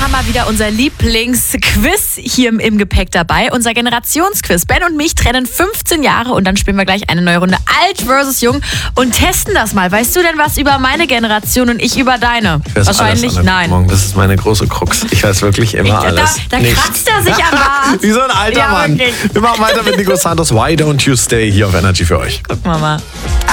haben wir wieder unser Lieblingsquiz hier im Gepäck dabei. Unser Generationsquiz. Ben und mich trennen 15 Jahre und dann spielen wir gleich eine neue Runde Alt versus Jung und testen das mal. Weißt du denn was über meine Generation und ich über deine? Wahrscheinlich nein. Das ist meine große Krux. Ich weiß wirklich immer alles. Da kratzt er sich am Bart. Wie so ein alter Mann. Wirklich. Wir machen weiter mit Nico Santos. Why don't you stay hier auf Energy für euch? Gucken wir mal.